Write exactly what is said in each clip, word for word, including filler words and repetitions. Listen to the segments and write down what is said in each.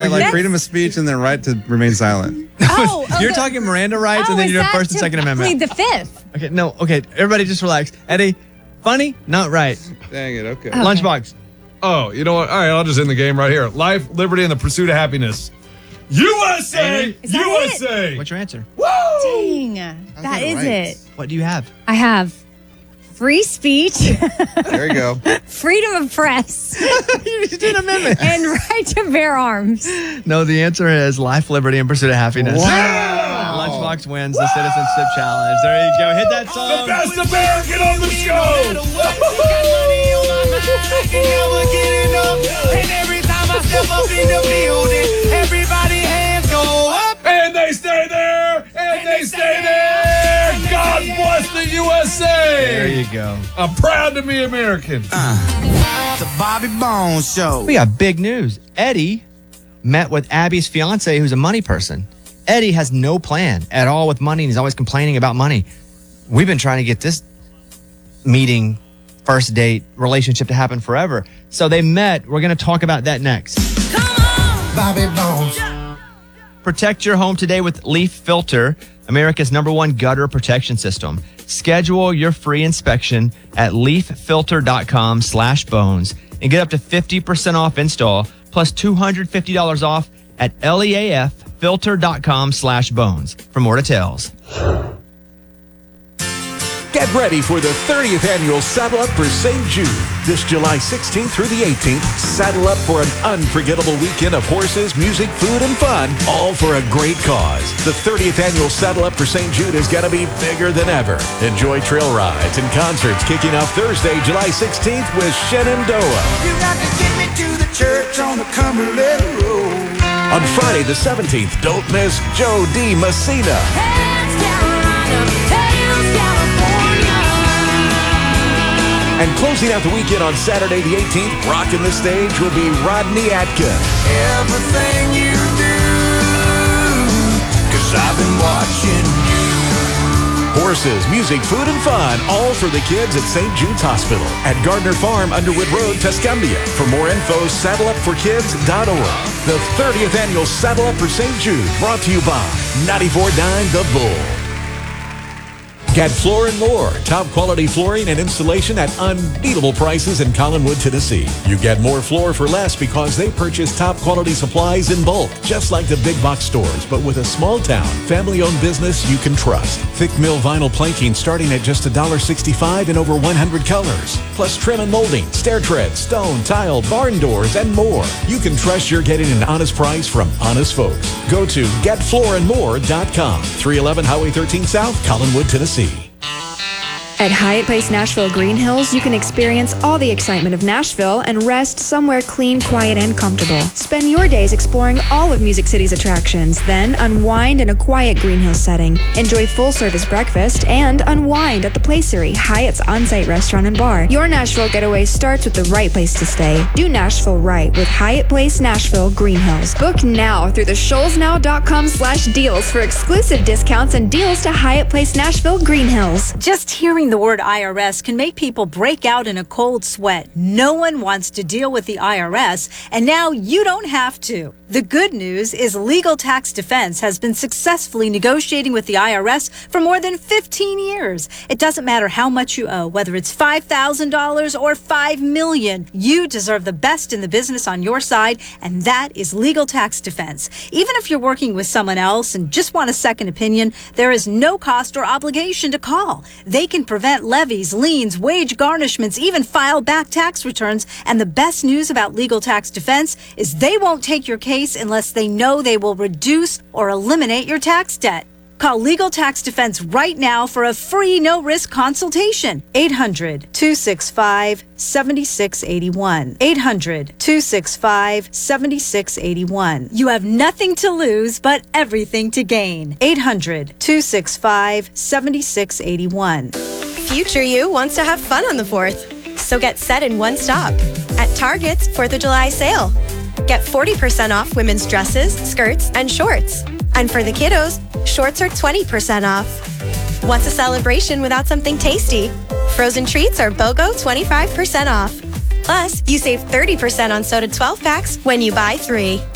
like That's- freedom of speech and then right to remain silent. Oh, You're okay. talking Miranda rights, Oh, and then is you're that First and to Second Amendment. plead the fifth? Okay, no, okay. Everybody just relax. Eddie, funny, not right. Dang it, okay. Lunchbox. Oh, you know what? All right, I'll just end the game right here. Life, liberty, and the pursuit of happiness. U S A! Is that U S A! What's your answer? Dang, that that is right? it. What do you have? I have free speech, There you go. freedom of press, You did amendment. and right to bear arms. No, the answer is life, liberty, and pursuit of happiness. Wow. Lunchbox wins the Citizenship Challenge. There you go. Hit that The song. best American on the show! And they stay there! And they stay there! God bless the U S A! There you go. I'm proud to be American. The Bobby Bones Show. We got big news. Eddie met with Abby's fiance, who's a money person. Eddie has no plan at all with money, and he's always complaining about money. We've been trying to get this meeting, first date, relationship to happen forever. So they met. We're going to talk about that next. Bobby Bones. Protect your home today with Leaf Filter, America's number one gutter protection system. Schedule your free inspection at leaffilter.com slash bones and get up to fifty percent off install plus two hundred fifty dollars off at leaffilter.com slash bones for more details. Get ready for the thirtieth annual Saddle Up for Saint Jude. This July sixteenth through the eighteenth, saddle up for an unforgettable weekend of horses, music, food, and fun, all for a great cause. The thirtieth annual Saddle Up for Saint Jude is going to be bigger than ever. Enjoy trail rides and concerts kicking off Thursday, July sixteenth with Shenandoah. You got to get me to the church on the Cumberland Road. On Friday the seventeenth, don't miss Joe D. Messina. And closing out the weekend on Saturday the eighteenth, rocking the stage will be Rodney Atkins. Everything you do, cause I've been watching you. Horses, music, food, and fun, all for the kids at Saint Jude's Hospital at Gardner Farm, Underwood Road, Tuscumbia. For more info, saddle up for kids dot org. The thirtieth annual Saddle Up for Saint Jude, brought to you by ninety-four point nine The Bull. Get Floor and More, top quality flooring and installation at unbeatable prices in Collinwood, Tennessee. You get more floor for less because they purchase top quality supplies in bulk, just like the big box stores, but with a small town, family-owned business you can trust. Thick mill vinyl planking starting at just one dollar and sixty-five cents in over one hundred colors. Plus trim and molding, stair treads, stone, tile, barn doors, and more. You can trust you're getting an honest price from honest folks. Go to get floor and more dot com, three eleven Highway thirteen South, Collinwood, Tennessee. At Hyatt Place Nashville Green Hills, you can experience all the excitement of Nashville and rest somewhere clean, quiet, and comfortable. Spend your days exploring all of Music City's attractions, then unwind in a quiet Green Hills setting. Enjoy full-service breakfast and unwind at the Placery, Hyatt's on-site restaurant and bar. Your Nashville getaway starts with the right place to stay. Do Nashville right with Hyatt Place Nashville Green Hills. Book now through the shoals now dot com slash deals for exclusive discounts and deals to Hyatt Place Nashville Green Hills. Just hearing the word I R S can make people break out in a cold sweat. No one wants to deal with the I R S, and now you don't have to. The good news is Legal Tax Defense has been successfully negotiating with the I R S for more than fifteen years. It doesn't matter how much you owe, whether it's five thousand dollars or five million dollars. You deserve the best in the business on your side, and that is Legal Tax Defense. Even if you're working with someone else and just want a second opinion, there is no cost or obligation to call. They can prevent levies, liens, wage garnishments, even file back tax returns. And the best news about Legal Tax Defense is they won't take your case unless they know they will reduce or eliminate your tax debt. Call Legal Tax Defense right now for a free no-risk consultation. eight hundred, two six five, seven six eight one. eight hundred, two six five, seven six eight one. You have nothing to lose but everything to gain. eight hundred, two six five, seven six eight one. Future you wants to have fun on the fourth, so get set in one stop at Target's fourth of July sale. Get forty percent off women's dresses, skirts, and shorts. And for the kiddos, shorts are twenty percent off. What's a celebration without something tasty? Frozen treats are BOGO twenty-five percent off. Plus, you save thirty percent on soda twelve packs when you buy three.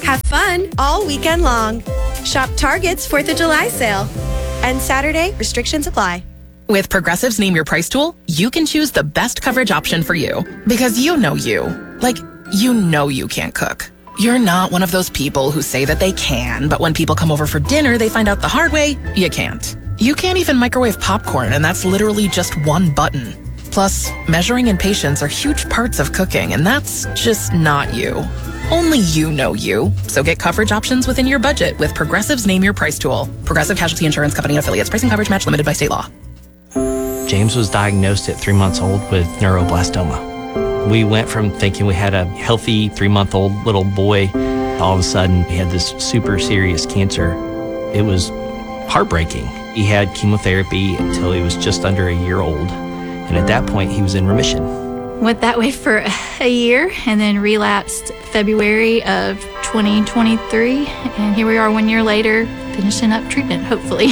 Have fun all weekend long. Shop Target's fourth of July sale. And Saturday, restrictions apply. With Progressive's Name Your Price tool, you can choose the best coverage option for you. Because you know you. Like, you know you can't cook. You're not one of those people who say that they can, but when people come over for dinner, they find out the hard way, you can't. You can't even microwave popcorn, and that's literally just one button. Plus, measuring and patience are huge parts of cooking, and that's just not you. Only you know you. So get coverage options within your budget with Progressive's Name Your Price tool. Progressive Casualty Insurance Company and affiliates. Pricing coverage match limited by state law. James was diagnosed at three months old with neuroblastoma. We went from thinking we had a healthy three-month-old little boy, all of a sudden he had this super serious cancer. It was heartbreaking. He had chemotherapy until he was just under a year old, and at that point he was in remission. Went that way for a year and then relapsed February of twenty twenty-three, and here we are one year later finishing up treatment, hopefully.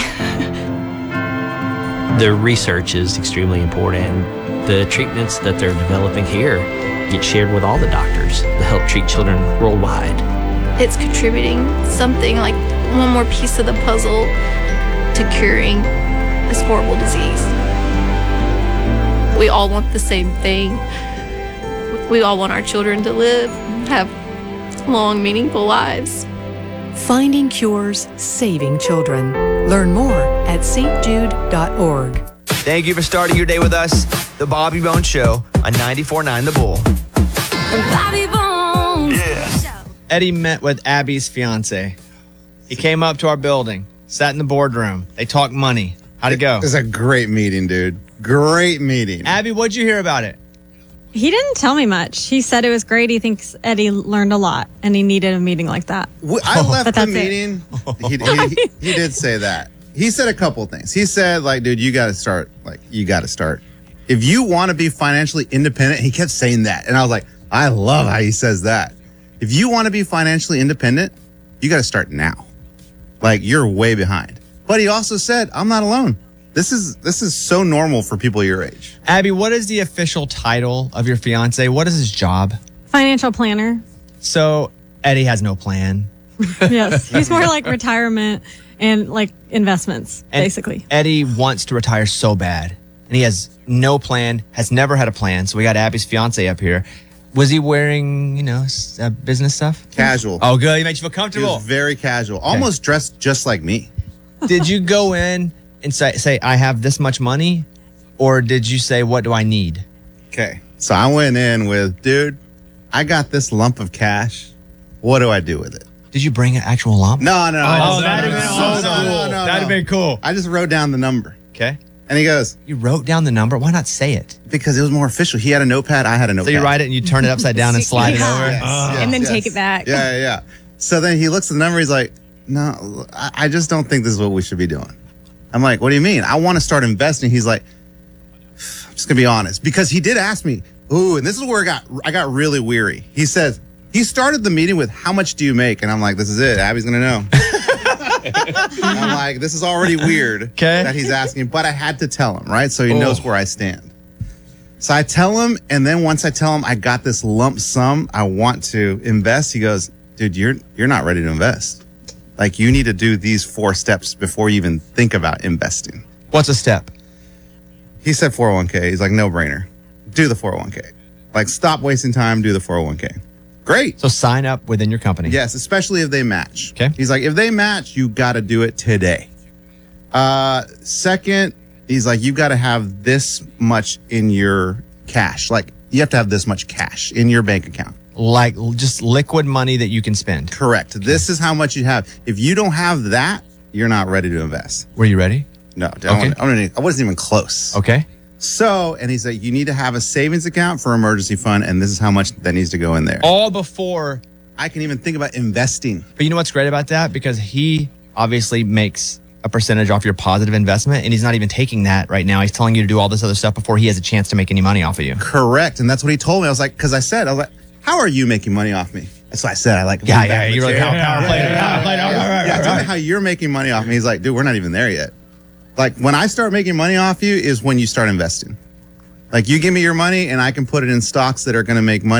The research is extremely important, and the treatments that they're developing here get shared with all the doctors to help treat children worldwide. It's contributing something like one more piece of the puzzle to curing this horrible disease. We all want the same thing. We all want our children to live, have long, meaningful lives. Finding cures, saving children. Learn more at s t jude dot org. Thank you for starting your day with us. The Bobby Bones Show on ninety-four point nine The Bull. Bobby Bones. Yeah. Eddie met with Abby's fiance. He came up to our building, sat in the boardroom. They talked money. How'd it go? It was a great meeting, dude. Great meeting. Abby, what'd you hear about it? He didn't tell me much. He said it was great. He thinks Eddie learned a lot, and he needed a meeting like that. I left But the that's it. meeting. He, he, he did say that. He said a couple things. He said, like, dude, you got to start. Like, you got to start. If you want to be financially independent, he kept saying that. And I was like, I love how he says that. If you want to be financially independent, you got to start now. Like, you're way behind. But he also said, I'm not alone. This is this is so normal for people your age. Abby, what is the official title of your fiance? What is his job? Financial planner. So Eddie has no plan. Yes. He's more like retirement and like investments, And basically. Eddie wants to retire so bad, and he has no plan, has never had a plan. So we got Abby's fiance up here. Was he wearing, you know, s- uh, business stuff? Casual. Oh, good. He makes you feel He comfortable. was very casual. Almost dressed just like me. Did you go in and say, say, I have this much money? Or did you say, what do I need? Okay. So I went in with, dude, I got this lump of cash. What do I do with it? Did you bring an actual lump? No, no, no. Oh, I just- that'd have been no, awesome. no, no, no, That'd have no. been cool. I just wrote down the number. Okay. And he goes, You wrote down the number? Why not say it? because it was more official. He had a notepad. I had a So notepad. you write it and you turn it upside down and slide it over? Yes, Oh. yes, and then yes. take it back. Yeah, yeah, yeah. So then he looks at the number. He's like, no, I, I just don't think this is what we should be doing. I'm like, what do you mean? I want to start investing. He's like, I'm just going to be honest. Because he did ask me, ooh, and this is where I got, I got really weary. He says, he started the meeting with, how much do you make? And I'm like, this is it. Abby's going to know. I'm like, this is already weird Okay. that he's asking, but I had to tell him, right? So he Oh. knows where I stand. So I tell him, and then once I tell him I got this lump sum I want to invest, he goes, dude, you're you're not ready to invest. Like, you need to do these four steps before you even think about investing. What's a step? He said four oh one k. He's like, no brainer. Do the four oh one k. Like, stop wasting time, do the four oh one k. Great. So sign up within your company. Yes, especially if they match. Okay. He's like, if they match, you got to do it today. Uh, second, he's like, you got to have this much in your cash. Like, you have to have this much cash in your bank account. Like l- just liquid money that you can spend. Correct. This is how much you have. If you don't have that, you're not ready to invest. Were you ready? No, I, Okay. don't, I, don't even- I wasn't even close. Okay. So, and he's like, you need to have a savings account for emergency fund, and this is how much that needs to go in there. All before. I can even think about investing. But you know what's great about that? Because he obviously makes a percentage off your positive investment, and he's not even taking that right now. He's telling you to do all this other stuff before he has a chance to make any money off of you. Correct. And that's what he told me. I was like, because I said, I was like, how are you making money off me? That's what I said. I like, Yeah, leaned yeah, back in the you're like, chair. power- power play, power play, all right, all right, Yeah, all tell me right. how you're making money off me. He's like, dude, we're not even there yet. Like, when I start making money off you is when you start investing. Like, you give me your money and I can put it in stocks that are going to make money.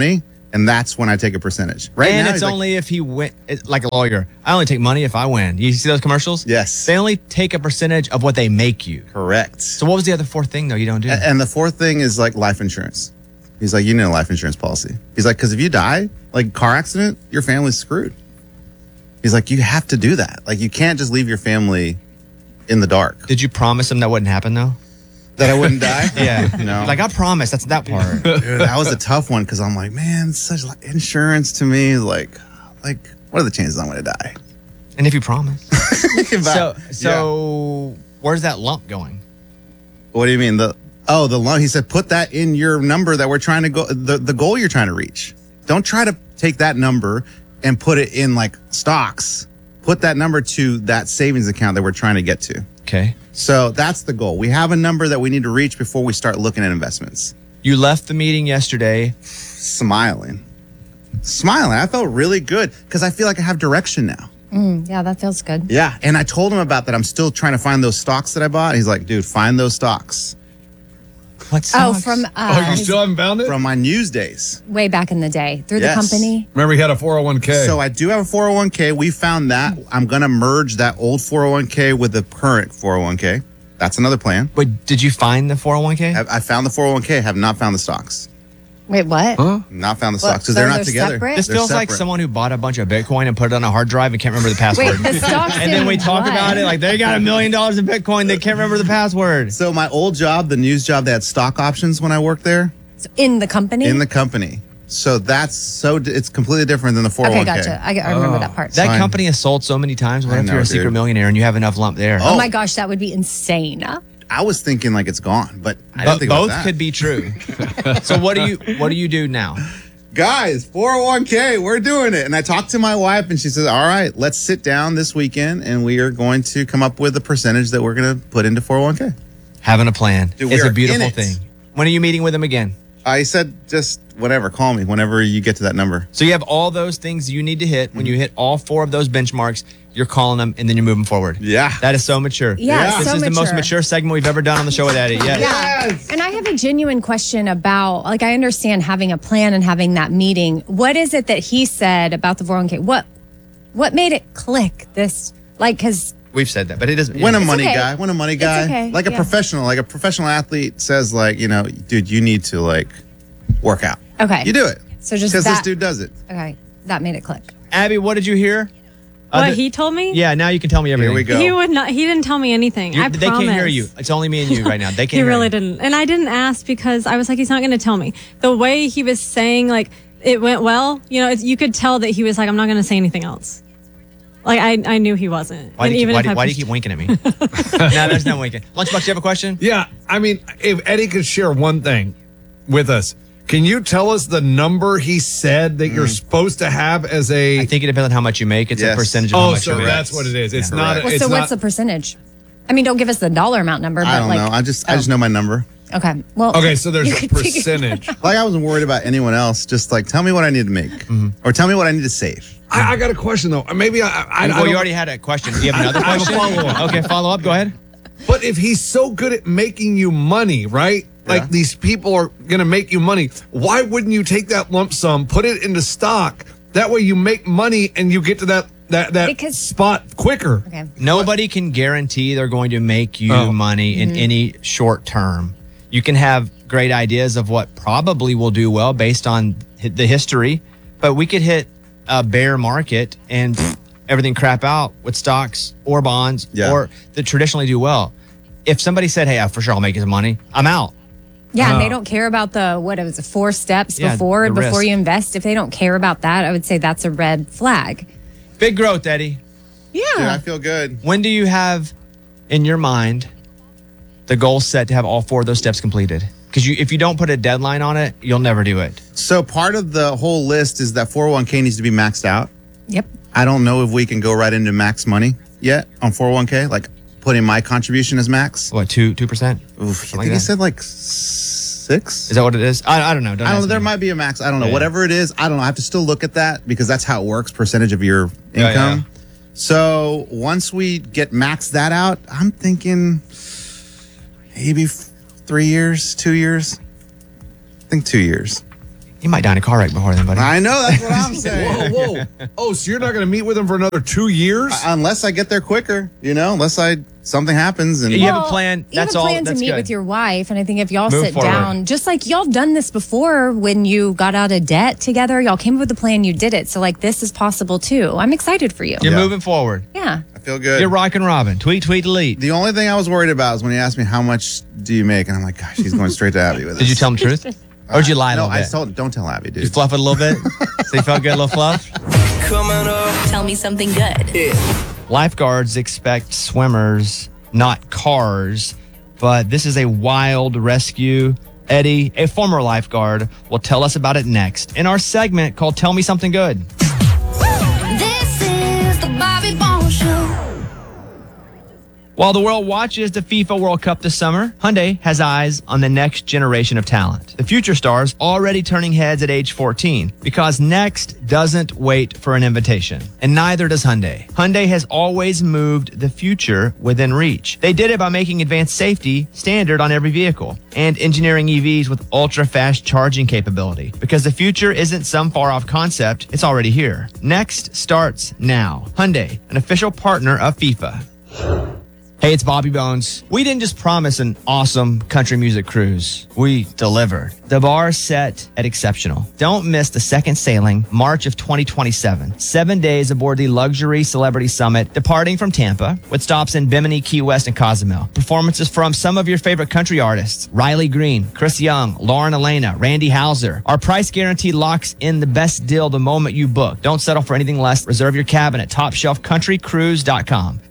And that's when I take a percentage. Right and now, it's he's like- only if he win, it's like a lawyer. I only take money if I win. You see those commercials? Yes. They only take a percentage of what they make you. Correct. So what was the other fourth thing though you don't do? A- And the fourth thing is like life insurance. He's like, you need a life insurance policy. He's like, because if you die, like car accident, your family's screwed. He's like, you have to do that. Like, you can't just leave your family in the dark. Did you promise him that wouldn't happen though? That I wouldn't die? Yeah. No. Like I promise. That's that part. Dude, that was a tough one because I'm like, man, such like insurance to me, like, like, what are the chances I'm going to die? And if you promise. But- so so where's that lump going? What do you mean? The oh, the loan. He said, put that in your number that we're trying to go, the, the goal you're trying to reach. Don't try to take that number and put it in like stocks. Put that number to that savings account that we're trying to get to. Okay. So that's the goal. We have a number that we need to reach before we start looking at investments. You left the meeting yesterday smiling. Smiling. I felt really good because I feel like I have direction now. Mm, yeah, that feels good. Yeah. And I told him about that. I'm still trying to find those stocks that I bought. He's like, dude, find those stocks. What Oh, from uh, Oh, you still haven't found it? From my news days. way back in the day through Yes. the company. Remember, he had a four oh one k. So I do have a four oh one k. We found that. I'm going to merge that old four oh one k with the current four oh one k. That's another plan. But did you find the four oh one k? I, I found the four oh one k. Have not found the stocks. Wait, what? Not found the What? stocks because they're So not they're together. separate? This They're feels like separate. someone who bought a bunch of Bitcoin and put it on a hard drive and can't remember the password. Wait, the stocks and then we in talk what? about it like they got a million dollars in Bitcoin. They can't remember the password. So my old job, the news job, they had stock options when I worked there So in the company? in the company. So that's so it's completely different than the four oh one k. Okay, gotcha. I, I remember that part. That Fine. company has sold so many times. What I if know, you're a dude. secret millionaire and you have enough lump there? Oh my gosh, that would be insane. I was thinking like it's gone, but I Bo- didn't think about both that. could be true. So what do you what do you do now? Guys, four oh one k, we're doing it. And I talked to my wife and she says, all right, let's sit down this weekend and we are going to come up with a percentage that we're going to put into four oh one k. Having a plan. Dude, we it's are a beautiful in it. thing. When are you meeting with them again? I said, just whatever, call me whenever you get to that number. So you have all those things you need to hit. When you hit all four of those benchmarks, you're calling them and then you're moving forward. Yeah. That is so mature. Yeah, This so is the most mature. mature segment we've ever done on the show with Eddie. Yes. Yeah. And I have a genuine question about, like, I understand having a plan and having that meeting. What is it that he said about the four oh one k? What, what made it click this? Like, because We've said that, but it doesn't. When a It's money okay. guy, when a money It's guy, okay, like a yeah. professional, like a professional athlete says, like, you know, dude, you need to like work out. Okay. You do it. So just because this that- dude does it. Okay, that made it click. Abby, what did you hear? What Other- he told me? Yeah, now you can tell me everything. Here we go. He would not. He didn't tell me anything. You- I they promise. can't hear you. It's only me and you right now. They can't He hear really you. didn't, and I didn't ask because I was like, he's not going to tell me. The way he was saying, like, it went well. You know, it's, you could tell that he was like, I'm not going to say anything else. Like I, I knew he wasn't. Why do And you, keep, even why if do, I why do you pushed- keep winking at me? no, there's no winking. Lunchbox, you have a question? Yeah, I mean, if Eddie could share one thing with us, can you tell us the number he said that you're supposed to have as a? I think it depends on how much you make. It's Yes. a percentage of how Oh, much so you make. that's what it is. It's Yeah. not. Correct. Well, It's so not. what's the percentage? I mean, don't give us the dollar amount number, but I don't like, know. I just I just know my number. okay, well, Okay, so there's you a could figure- percentage. Like I wasn't worried about anyone else. Just like tell me what I need to make, or tell me what I need to save. I, I got a question though. Maybe I. I, I well, don't- you already had a question. Do you have another I have a question? follow-up. Okay, follow up. Go ahead. But if he's so good at making you money, right? Like Yeah. these people are going to make you money. Why wouldn't you take that lump sum, put it into stock? That way you make money and you get to that that that Because- spot quicker. Okay. Nobody can guarantee they're going to make you Oh. money in any short term. You can have great ideas of what probably will do well based on hi- the history, but we could hit a bear market and pfft, everything crap out with stocks or bonds Yeah. or that traditionally do well. If somebody said, "Hey, I for sure I'll make you some money," I'm out. Yeah, and Oh. they don't care about the what it was the four steps Yeah, before the before risk. you invest. If they don't care about that, I would say that's a red flag. Big growth, Eddie. Dude, Yeah. I feel good. When do you have in your mind the goal set to have all four of those steps completed? Because you, if you don't put a deadline on it, you'll never do it. So part of the whole list is that four oh one k needs to be maxed out. Yep. I don't know if we can go right into max money yet on four oh one k, like putting my contribution as max. What, two two percent? Oof, I like think he that? said like six. Is that what it is? I, I don't know. Don't I don't ask know. There me. might be a max. I don't know. Yeah. Whatever it is, I don't know. I have to still look at that because that's how it works, percentage of your Yeah, income. So once we get maxed that out, I'm thinking maybe f- three years, two years. I think two years. You might die in a car wreck before then, buddy. I know, that's what I'm saying. Whoa, whoa. Oh, so you're not going to meet with him for another two years? Uh, unless I get there quicker, you know, unless I something happens. And You have a plan. You That's have a all. plan to That's meet good. with your wife, and I think if y'all Move sit forward. down, just like y'all done this before when you got out of debt together, y'all came up with a plan, you did it. So like this is possible too. I'm excited for you. You're Yeah. moving forward. Yeah. I feel good. You're rocking Robin. Tweet, tweet, delete. The only thing I was worried about is when he asked me how much do you make, and I'm like, gosh, he's going straight to Abby with Did this. you tell him the truth? Or did you lie a No, little I bit? told. Don't tell Abby, dude. You fluff it a little bit? So you felt good, a little fluff? Tell me something good. Lifeguards expect swimmers, not cars, but this is a wild rescue. Eddie, a former lifeguard, will tell us about it next in our segment called Tell Me Something Good. This is the Bobby Bones Show. While the world watches the FIFA World Cup this summer, Hyundai has eyes on the next generation of talent. The future stars already turning heads at age fourteen because Next doesn't wait for an invitation. And neither does Hyundai. Hyundai has always moved the future within reach. They did it by making advanced safety standard on every vehicle and engineering E Vs with ultra-fast charging capability. Because the future isn't some far-off concept, it's already here. Next starts now. Hyundai, an official partner of FIFA. Hey, it's Bobby Bones. We didn't just promise an awesome country music cruise. We delivered. The bar set at exceptional. Don't miss the second sailing, March of twenty twenty-seven. Seven days aboard the Luxury Celebrity Summit, departing from Tampa, with stops in Bimini, Key West, and Cozumel. Performances from some of your favorite country artists, Riley Green, Chris Young, Lauren Elena, Randy Houser. Our price guarantee locks in the best deal the moment you book. Don't settle for anything less. Reserve your cabin at top shelf country cruise dot com.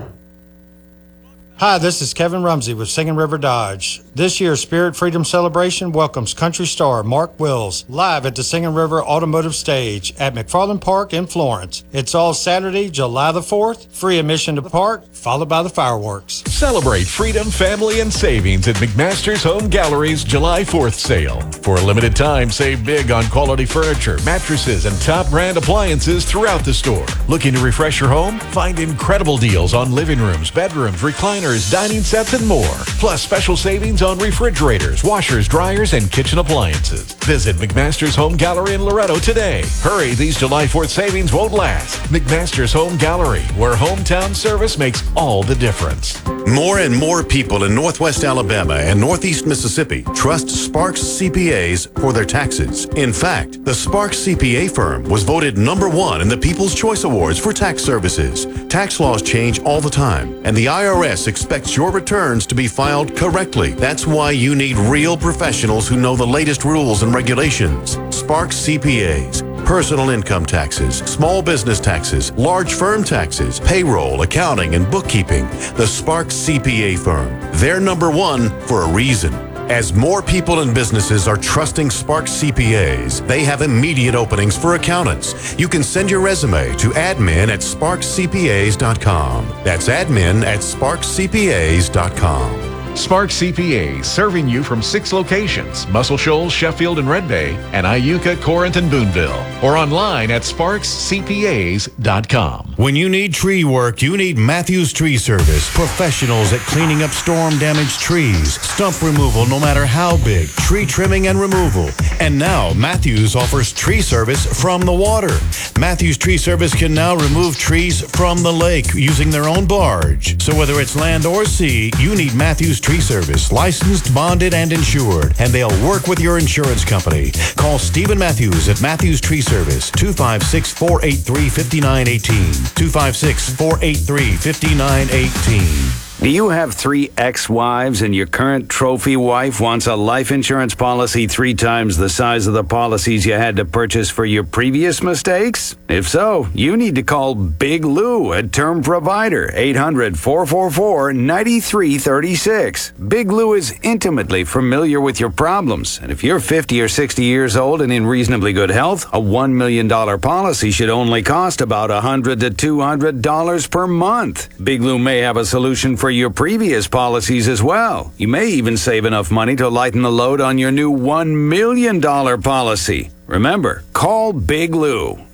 Hi, this is Kevin Rumsey with Singing River Dodge. This year's Spirit Freedom Celebration welcomes country star Mark Wills live at the Singing River Automotive Stage at McFarland Park in Florence. It's all Saturday, July the fourth. Free admission to park, followed by the fireworks. Celebrate freedom, family, and savings at McMaster's Home Gallery's July fourth sale. For a limited time, save big on quality furniture, mattresses, and top brand appliances throughout the store. Looking to refresh your home? Find incredible deals on living rooms, bedrooms, recliners, dining sets, and more. Plus special savings on refrigerators, washers, dryers, and kitchen appliances. Visit McMaster's Home Gallery in Loretto today. Hurry, these July fourth savings won't last. McMaster's Home Gallery, where hometown service makes all the difference. More and more people in Northwest Alabama and Northeast Mississippi trust Sparks C P As for their taxes. In fact, the Sparks C P A firm was voted number one in the People's Choice Awards for tax services. Tax laws change all the time, and the I R S expects your returns to be filed correctly. That's why you need real professionals who know the latest rules and regulations. Sparks C P As. Personal income taxes, small business taxes, large firm taxes, payroll, accounting, and bookkeeping. The Sparks C P A firm. They're number one for a reason. As more people and businesses are trusting Sparks C P As, they have immediate openings for accountants. You can send your resume to admin at sparks c p as dot com. That's admin at sparks c p as dot com. Sparks C P A, serving you from six locations: Muscle Shoals, Sheffield, and Red Bay, and Iuka, Corinth, and Boonville. Or online at sparks c p as dot com. When you need tree work, you need Matthews Tree Service. Professionals at cleaning up storm-damaged trees, stump removal no matter how big, tree trimming and removal. And now Matthews offers tree service from the water. Matthews Tree Service can now remove trees from the lake using their own barge. So whether it's land or sea, you need Matthews Tree Service, licensed, bonded, and insured. And they'll work with your insurance company. Call Stephen Matthews at Matthews Tree Service, two five six, four eight three, five nine one eight, two five six, four eight three, five nine one eight. Do you have three ex-wives and your current trophy wife wants a life insurance policy three times the size of the policies you had to purchase for your previous mistakes? If so, you need to call Big Lou, a term provider, eight hundred, four four four, nine three three six. Big Lou is intimately familiar with your problems, and if you're fifty or sixty years old and in reasonably good health, a one million dollars policy should only cost about one hundred to two hundred dollars per month. Big Lou may have a solution for your previous policies as well. You may even save enough money to lighten the load on your new one million dollars policy. Remember, call Big Lou,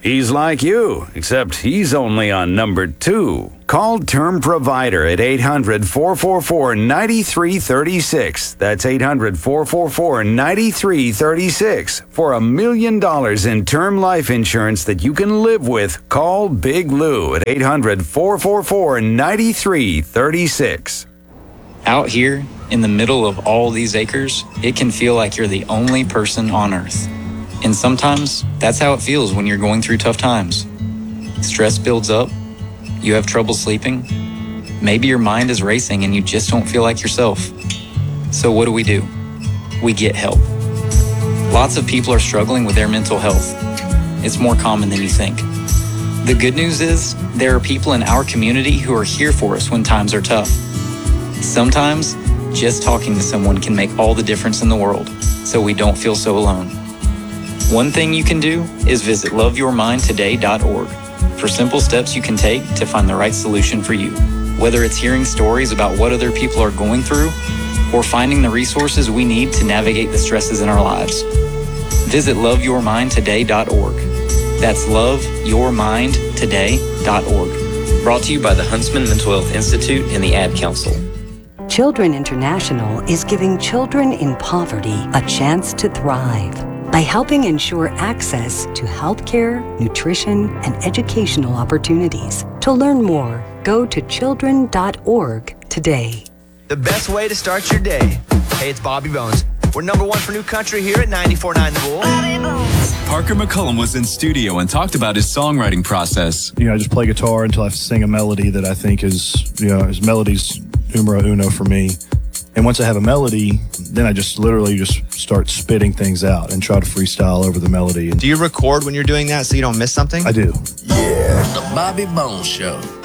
He's like you, except he's only on number two. Call Term Provider at eight hundred, four four four, nine three three six. That's eight hundred, four four four, nine three three six. For a million dollars in term life insurance that you can live with, call Big Lou at eight hundred, four four four, nine three three six. Out here, in the middle of all these acres, it can feel like you're the only person on Earth. And sometimes, that's how it feels when you're going through tough times. Stress builds up. You have trouble sleeping. Maybe your mind is racing and you just don't feel like yourself. So what do we do? We get help. Lots of people are struggling with their mental health. It's more common than you think. The good news is, there are people in our community who are here for us when times are tough. Sometimes, just talking to someone can make all the difference in the world, so we don't feel so alone. One thing you can do is visit love your mind today dot org for simple steps you can take to find the right solution for you. Whether it's hearing stories about what other people are going through or finding the resources we need to navigate the stresses in our lives. Visit love your mind today dot org. That's love your mind today dot org. Brought to you by the Huntsman Mental Health Institute and the Ad Council. Children International is giving children in poverty a chance to thrive by helping ensure access to healthcare, nutrition, and educational opportunities. To learn more, go to children dot org today. The best way to start your day. Hey, it's Bobby Bones. We're number one for new country here at ninety-four point nine The Bull. Parker McCullum was in studio and talked about his songwriting process. You know, I just play guitar until I sing a melody that I think is, you know, is melody's numero uno for me. And once I have a melody, then I just literally just start spitting things out and try to freestyle over the melody. Do you record when you're doing that so you don't miss something? I do. Yeah, the Bobby Bones Show.